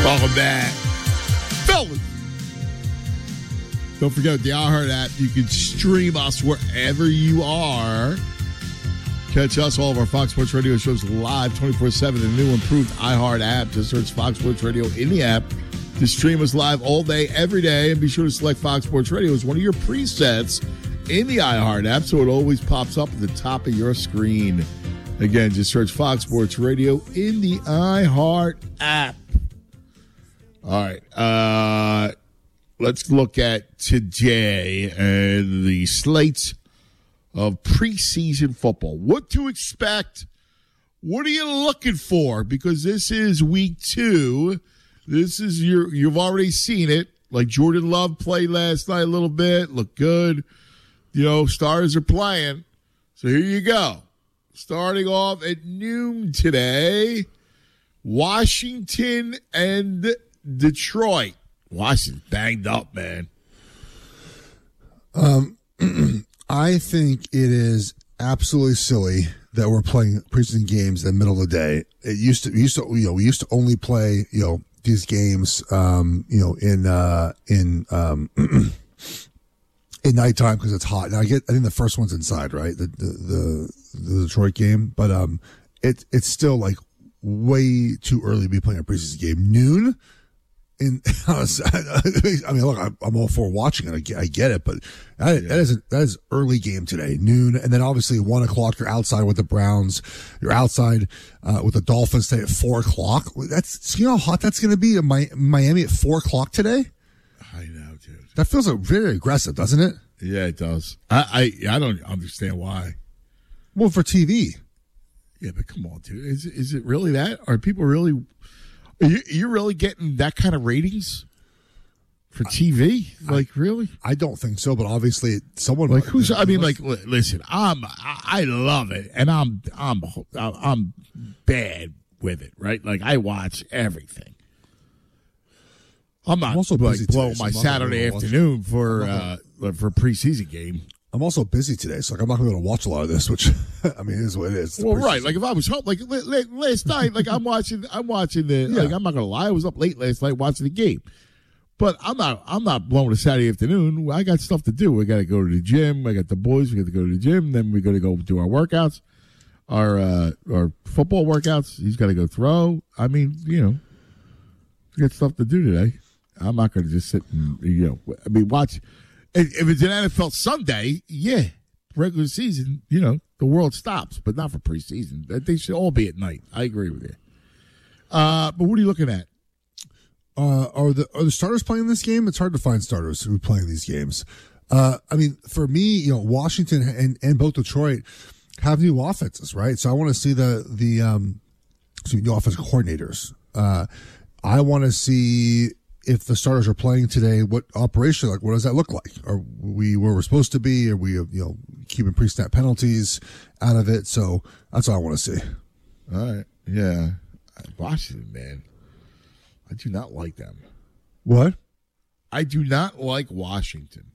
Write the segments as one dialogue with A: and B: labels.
A: Welcome back. Fellas. Don't forget the iHeart app. You can stream us wherever you are. Catch us, all of our Fox Sports Radio shows live 24/7 in the new improved iHeart app. Just search Fox Sports Radio in the app to stream us live all day, every day. And be sure to select Fox Sports Radio as one of your presets in the iHeart app so it always pops up at the top of your screen. Again, just search Fox Sports Radio in the iHeart app. All right. Let's look at today and the slates of preseason football. What to expect? What are you looking for? Because this is week 2. This is you've already seen it. Like Jordan Love played last night a little bit, looked good. You know, stars are playing. So here you go. Starting off at noon today, Washington and Detroit. Washington's banged up, man.
B: I think it is absolutely silly that we're playing preseason games in the middle of the day. We used to only play, these games, in nighttime because it's hot. Now I think the first one's inside, right? The Detroit game, but it's still like way too early to be playing a preseason game. Noon. I mean, look, I'm all for watching it. I get it, but that is early game today, noon, and then obviously 1 o'clock. You're outside with the Browns. You're outside with the Dolphins today at 4 o'clock. That's how hot that's going to be in Miami at 4 o'clock today.
A: I know, dude.
B: That feels very aggressive, doesn't it?
A: Yeah, it does. I don't understand why.
B: Well, for TV.
A: Yeah, but come on, dude. Is it really that? Are people really? You're really getting that kind of ratings for TV? Like, really?
B: I don't think so, but obviously someone
A: like who's. I mean, like, listen, I love it, and I'm bad with it, right? Like, I watch everything. I'm also like blowing my Saturday afternoon for a preseason game. I'm also busy today, so I'm not going to be able to watch a lot of this, which I mean is what it is. Well, right. Like if I was home, like last night, like I'm watching the. Yeah. Like I'm not going to lie, I was up late last night watching the game, but I'm not blowing a Saturday afternoon. I got stuff to do. We got to go to the gym. I got the boys. We got to go to the gym. Then we got to go do our workouts, our football workouts. He's got to go throw. I mean, we got stuff to do today. I'm not going to just sit and watch. If it's an NFL Sunday, yeah, regular season, the world stops, but not for preseason. They should all be at night. I agree with you. But what are you looking at? Are the starters playing this game? It's hard to find starters who are playing these games. I mean, for me, Washington and both Detroit have new offenses, right? So I want to see the new offensive coordinators. I want to see if the starters are playing today, what operation, like, what does that look like? Are we where we're supposed to be? Are we, keeping pre-snap penalties out of it? So that's all I want to see. All right. Yeah. Washington, man. I do not like them. What? I do not like Washington.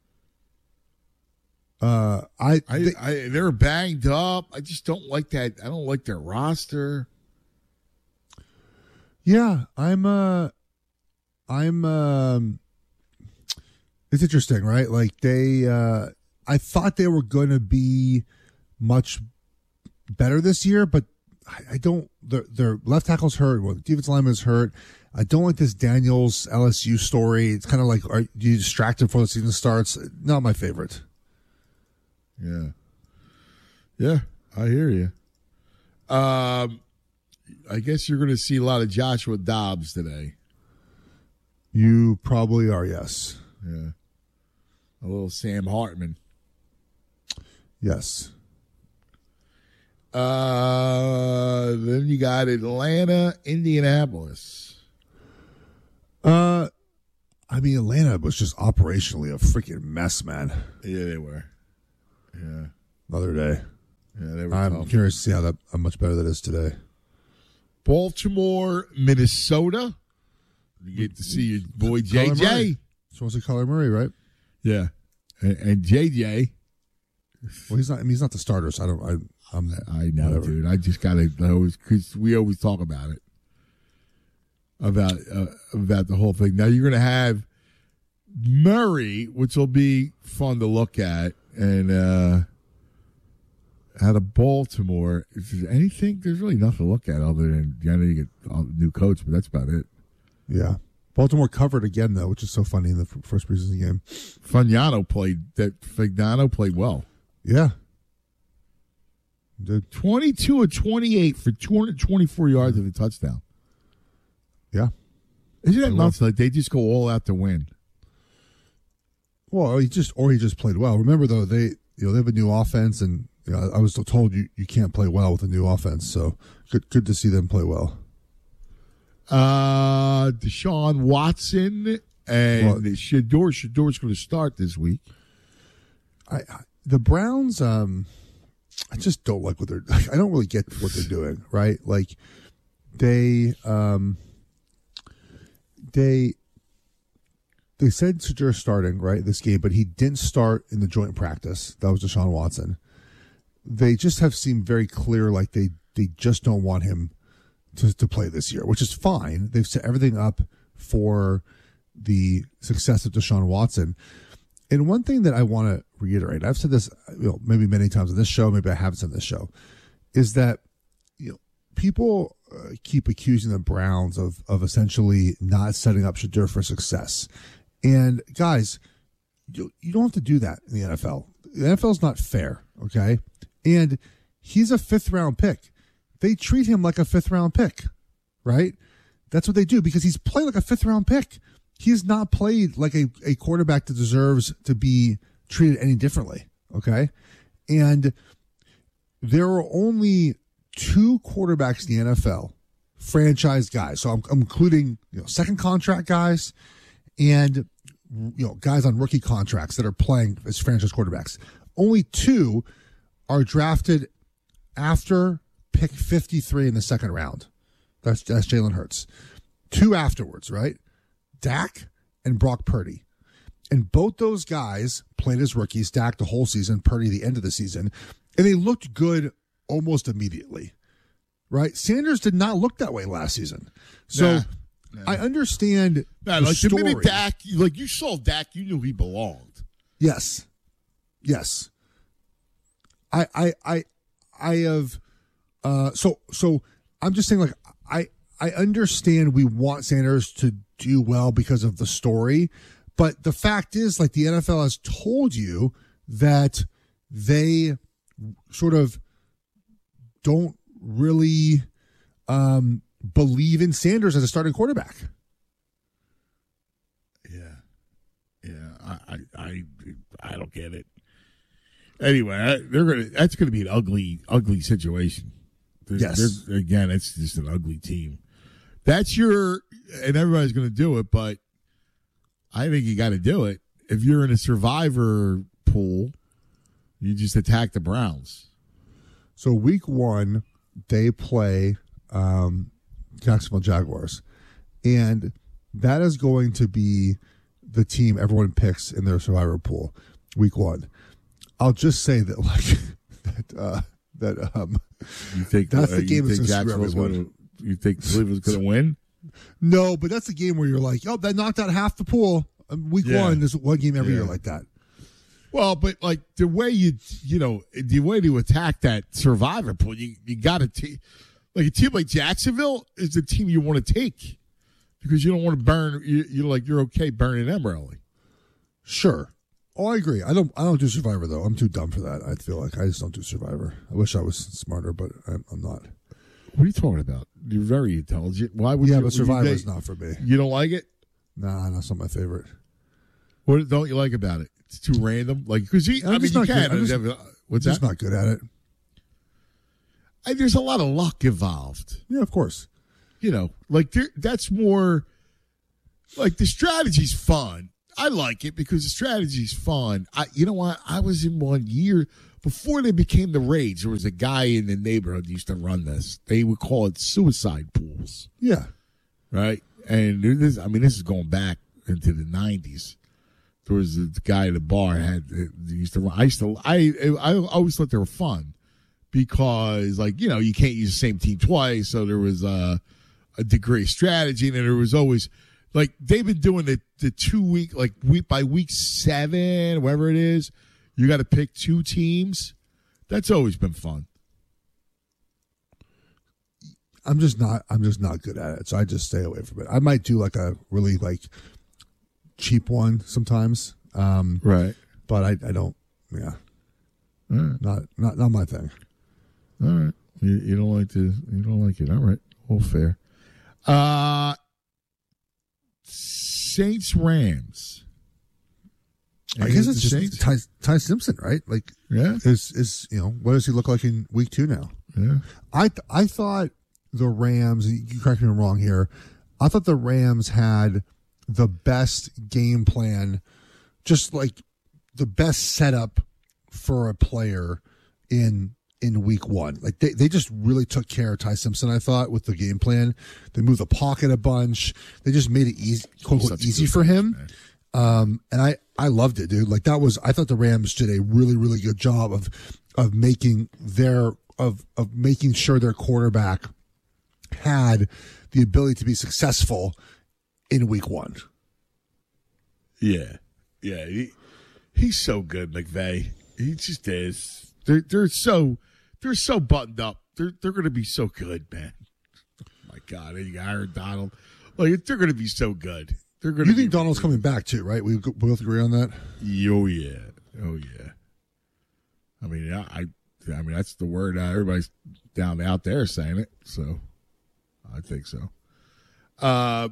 A: They're banged up. I just don't like that. I don't like their roster. Yeah, it's interesting, right? Like I thought they were going to be much better this year, but I don't, their left tackle's hurt. Well, defensive lineman's hurt. I don't like this Daniels LSU story. It's kind of like, are you distracted before the season starts? Not my favorite. Yeah. Yeah, I hear you. I guess you're going to see a lot of Joshua Dobbs today. You probably are, yes. Yeah. A little Sam Hartman. Yes. Then you got Atlanta, Indianapolis. I mean, Atlanta was just operationally a freaking mess, man. Yeah, they were. Yeah. Another day. Yeah, they were. I'm curious to see how much better that is today. Baltimore, Minnesota. You get to see your boy JJ. Supposed to Kyler Murray, right? Yeah, and JJ. Well, he's not. I mean, he's not the starter, so I know, whatever. Dude. I just gotta know because we always talk about it. about the whole thing. Now you're going to have Murray, which will be fun to look at, and out of Baltimore. Is there anything? There's really nothing to look at other than I know you get a new coach, but that's about it.
B: Yeah. Baltimore covered again, though, which is so funny in the first preseason game.
A: Fagnano played well.
B: Yeah.
A: 22 of 28 for 224 yards and a touchdown.
B: Yeah.
A: Isn't that nuts? Like they just go all out to win.
B: Well, he just played well. Remember, though, they have a new offense, and I was told you can't play well with a new offense, so good to see them play well.
A: Deshaun Watson and Shador's going to start this week.
B: The Browns, I just don't like I don't really get what they're doing, right? Like they said Shador's starting, right, this game, but he didn't start in the joint practice. That was Deshaun Watson. They just have seemed very clear like they just don't want him to play this year, which is fine. They've set everything up for the success of Deshaun Watson. And one thing that I want to reiterate, I've said this maybe many times on this show, maybe I haven't said this show, is that people keep accusing the Browns of essentially not setting up Shador for success. And guys, you don't have to do that in the NFL. The NFL is not fair, okay? And he's a 5th-round pick. They treat him like a 5th-round pick, right? That's what they do because he's played like a 5th-round pick. He has not played like a quarterback that deserves to be treated any differently, okay? And there are only 2 quarterbacks in the NFL, franchise guys. So I'm including second contract guys and guys on rookie contracts that are playing as franchise quarterbacks. Only 2 are drafted after pick 53 in the second round. That's Jalen Hurts. 2 afterwards, right? Dak and Brock Purdy. And both those guys played as rookies, Dak the whole season, Purdy the end of the season, and they looked good almost immediately, right? Sanders did not look that way last season. So I understand the story. The minute
A: Dak, you saw Dak, you knew he belonged.
B: Yes. I have so I'm just saying I understand we want Sanders to do well because of the story, but the fact is the NFL has told you that they sort of don't really believe in Sanders as a starting quarterback.
A: I don't get it. Anyway, that's gonna be an ugly situation.
B: Yes.
A: Again, it's just an ugly team. And everybody's going to do it, but I think you got to do it. If you're in a survivor pool, you just attack the Browns.
B: So week 1, they play Jacksonville Jaguars, and that is going to be the team everyone picks in their survivor pool. Week 1, I'll just say that
A: you think
B: that's the game
A: that's going to win? You think Cleveland's going to win?
B: No, but that's the game where you're like, that knocked out half the pool. Week 1, there's one game every year like that.
A: Well, but the way the way to attack that survivor pool, you got to a team like Jacksonville is the team you want to take because you don't want to burn. You're okay burning them early.
B: Sure. Oh, I agree. I don't do Survivor though. I'm too dumb for that. I feel like I just don't do Survivor. I wish I was smarter, but I'm not.
A: What are you talking about? You're very intelligent. Why would
B: but Survivor is not for me.
A: You don't like it?
B: Nah, that's not my favorite.
A: What don't you like about it? It's too random. Because you can.
B: What's that? Not good at it.
A: There's a lot of luck involved.
B: Yeah, of course.
A: That's more the strategy's fun. I like it because the strategy's fun. You know what? I was in one year before they became the Rage. There was a guy in the neighborhood that used to run this. They would call it suicide pools.
B: Yeah.
A: Right? And this is going back into the 90s. There was a guy at the bar used to run. I always thought they were fun because you can't use the same team twice. So there was a degree of strategy, and there was always like they've been doing the 2 week, like week by week 7, whatever it is, you got to pick 2 teams. That's always been fun.
B: I'm just not good at it, so I just stay away from it. I might do like a really like cheap one sometimes,
A: right?
B: But I don't. Yeah, not my thing.
A: All right, you don't like it. All right, well, fair. Saints Rams.
B: I guess it's just Ty Simpson, right? Like,
A: yeah,
B: is what does he look like in week 2 now?
A: Yeah,
B: I thought the Rams. You correct me if I'm wrong here. I thought the Rams had the best game plan, just like the best setup for a player in week 1. Like they just really took care of Ty Simpson, I thought, with the game plan. They moved the pocket a bunch. They just made it easy, quote unquote, easy for him. And I loved it, dude. Like I thought the Rams did a really, really good job of making making sure their quarterback had the ability to be successful in week 1.
A: Yeah. He's so good, McVay. He just is. They're so buttoned up. They're going to be so good, man. Oh my God, you got Aaron Donald. Like they're going to be so good. They're going. You
B: think Donald's coming back too, right? We both agree on that.
A: Oh yeah. I mean that's the word. Everybody's out there saying it, so I think so. I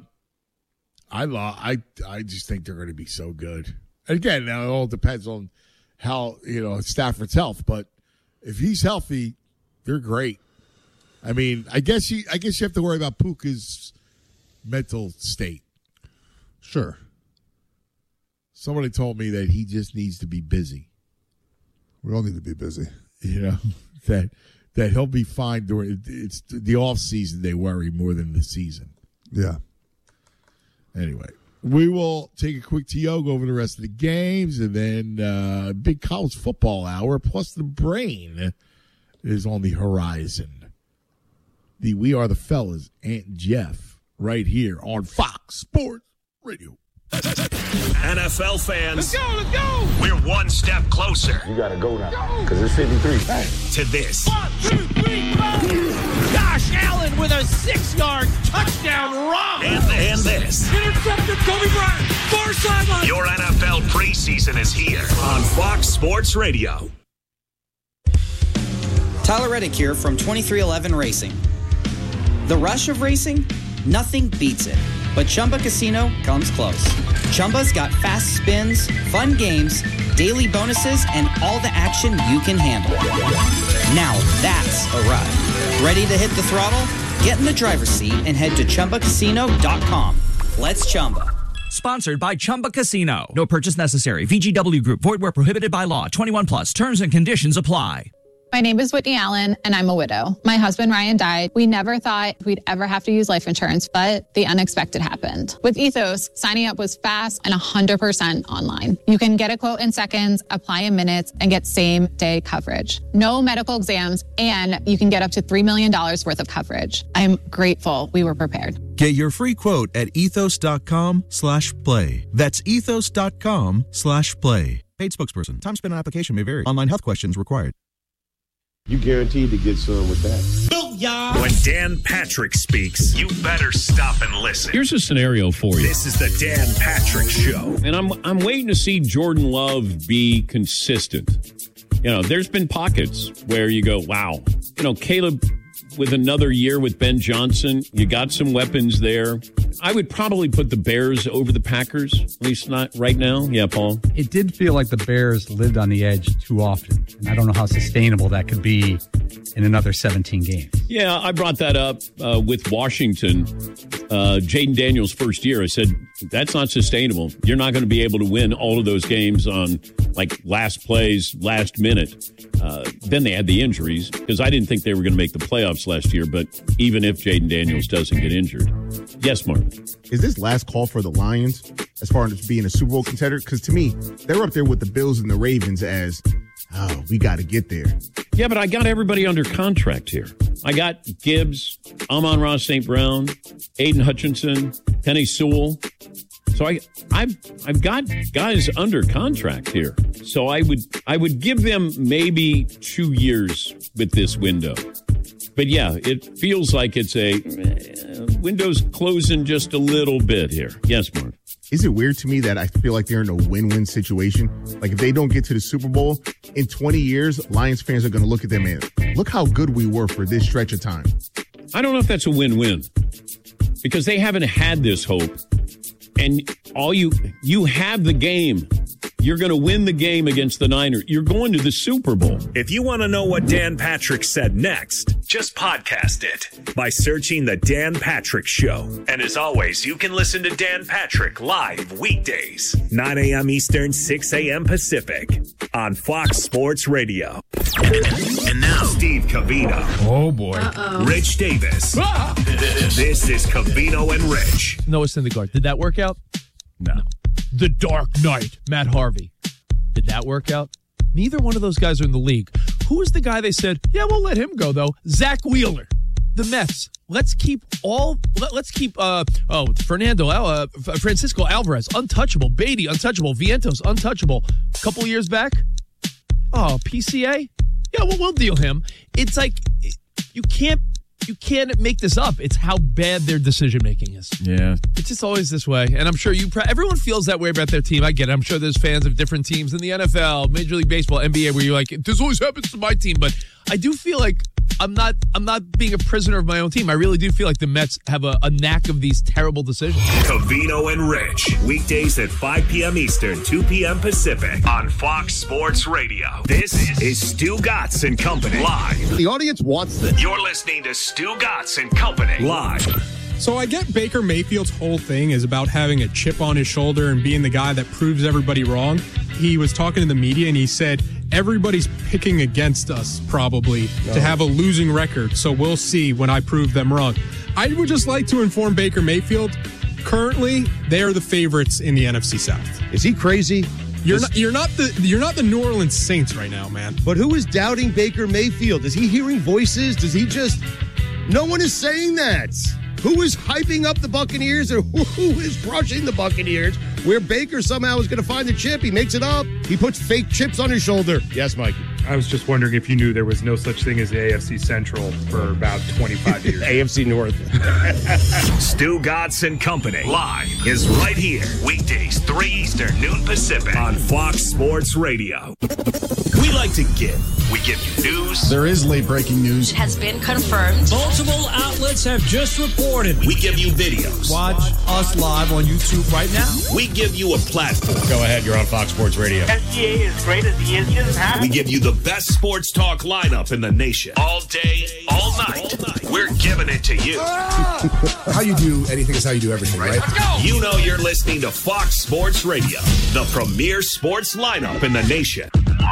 A: just think they're going to be so good. And again, now it all depends on how Stafford's health, but if he's healthy, they're great. I mean, I guess you have to worry about Puka's mental state.
B: Sure.
A: Somebody told me that he just needs to be busy.
B: We all need to be busy.
A: That he'll be fine during it's the off season. They worry more than the season.
B: Yeah.
A: Anyway, we will take a quick TO, go over the rest of the games, and then big college football hour plus the brain is on the horizon. The We Are the Fellas, Ant and Jeff, right here on Fox Sports Radio.
C: NFL fans,
D: let's go!
C: We're one step closer.
E: You gotta go now, because it's 53. Hey.
C: To this.
D: 1, 2, 3, go! Josh Allen with a 6-yard touchdown run.
C: And this.
D: Intercepted Kobe Bryant. Far sideline.
C: Your NFL preseason is here on Fox Sports Radio.
F: Tyler Reddick here from 2311 Racing. The rush of racing? Nothing beats it. But Chumba Casino comes close. Chumba's got fast spins, fun games, daily bonuses, and all the action you can handle. Now that's a ride. Ready to hit the throttle? Get in the driver's seat and head to ChumbaCasino.com. Let's Chumba.
G: Sponsored by Chumba Casino. No purchase necessary. VGW Group. Void where prohibited by law. 21 plus. Terms and conditions apply.
H: My name is Whitney Allen, and I'm a widow. My husband, Ryan, died. We never thought we'd ever have to use life insurance, but the unexpected happened. With Ethos, signing up was fast and 100% online. You can get a quote in seconds, apply in minutes, and get same-day coverage. No medical exams, and you can get up to $3 million worth of coverage. I'm grateful we were prepared.
I: Get your free quote at ethos.com/play. That's ethos.com/play. Paid spokesperson. Time spent on application may vary. Online health questions required.
E: You guaranteed to get some with that.
C: Booyah! When Dan Patrick speaks, you better stop and listen.
J: Here's a scenario for you.
C: This is the Dan Patrick Show.
J: And I'm waiting to see Jordan Love be consistent. There's been pockets where you go, wow. Caleb, with another year with Ben Johnson, you got some weapons there. I would probably put the Bears over the Packers, at least not right now. Yeah, Paul?
K: It did feel like the Bears lived on the edge too often, and I don't know how sustainable that could be in another 17 games.
J: Yeah, I brought that up with Washington. Jaden Daniels' first year, I said, that's not sustainable. You're not going to be able to win all of those games on, last plays, last minute. Then they had the injuries, because I didn't think they were going to make the playoffs last year, but even if Jaden Daniels doesn't get injured. Yes, Mark.
L: Is this last call for the Lions as far as being a Super Bowl contender? Because to me, they're up there with the Bills and the Ravens as, we got to get there.
J: Yeah, but I got everybody under contract here. I got Gibbs, Amon-Ra St. Brown, Aiden Hutchinson, Penny Sewell. So I've got guys under contract here. So I would give them maybe 2 years with this window. But yeah, it feels like it's a window's closing just a little bit here. Yes, Mark.
L: Is it weird to me that I feel like they're in a win-win situation? Like if they don't get to the Super Bowl in 20 years, Lions fans are going to look at them and look how good we were for this stretch of time.
J: I don't know if that's a win-win because they haven't had this hope. And all you have the game. You're going to win the game against the Niners. You're going to the Super Bowl.
C: If you want to know what Dan Patrick said next, just podcast it by searching The Dan Patrick Show. And as always, you can listen to Dan Patrick live weekdays, 9 a.m. Eastern, 6 a.m. Pacific on Fox Sports Radio. And now, Steve Covino.
M: Oh, boy.
C: Rich Davis. This is Covino and Rich.
M: Noah Syndergaard. Did that work out? No. The Dark Knight, Matt Harvey. Did that work out? Neither one of those guys are in the league. Who is the guy they said, yeah, we'll let him go, though? Zach Wheeler. The Mets. Let's keep Francisco Alvarez, untouchable. Beatty, untouchable. Vientos, untouchable. A couple years back, PCA? Yeah, well, we'll deal him. It's like, you can't make this up. It's how bad their decision-making is.
N: Yeah.
M: It's just always this way. And I'm sure everyone feels that way about their team. I get it. I'm sure there's fans of different teams in the NFL, Major League Baseball, NBA, where you're like, this always happens to my team. But I do feel like I'm not being a prisoner of my own team. I really do feel like the Mets have a knack of these terrible decisions.
C: Covino and Rich. Weekdays at 5 p.m. Eastern, 2 p.m. Pacific on Fox Sports Radio. This is Stu Gatz and Company live.
O: The audience wants this.
C: You're listening to Stu Gatz and Company live.
P: So I get Baker Mayfield's whole thing is about having a chip on his shoulder and being the guy that proves everybody wrong. He was talking to the media and he said, everybody's picking against us probably to have a losing record. So we'll see when I prove them wrong. I would just like to inform Baker Mayfield, currently they are the favorites in the NFC South.
O: Is he crazy?
P: You're not the New Orleans Saints right now, man.
O: But who is doubting Baker Mayfield? Is he hearing voices? Does he just... No one is saying that. Who is hyping up the Buccaneers or who is crushing the Buccaneers? Where Baker somehow is going to find the chip. He makes it up. He puts fake chips on his shoulder. Yes, Mikey.
Q: I was just wondering if you knew there was no such thing as the AFC Central for about 25 years.
O: AFC North.
C: Stu Gatz and Company live is right here. Weekdays, 3 Eastern, noon Pacific on Fox Sports Radio. We like to give. We give you news.
R: There is late breaking news.
S: It has been confirmed.
D: Multiple outlets have just reported.
C: We give you videos.
D: Watch us live on YouTube right now.
C: We give you a platform.
R: Go ahead, you're on Fox Sports Radio.
T: SGA is great as he is. He doesn't have.
C: We give you the best sports talk lineup in the nation. All day, all night. We're giving it to you.
R: How you do anything is how you do everything, right?
C: Let's go. You know you're listening to Fox Sports Radio, the premier sports lineup in the nation.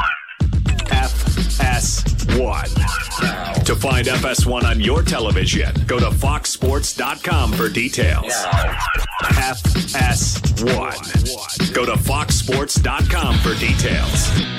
C: FS1. To find FS1 on your television, go to foxsports.com for details. FS1. Go to foxsports.com for details.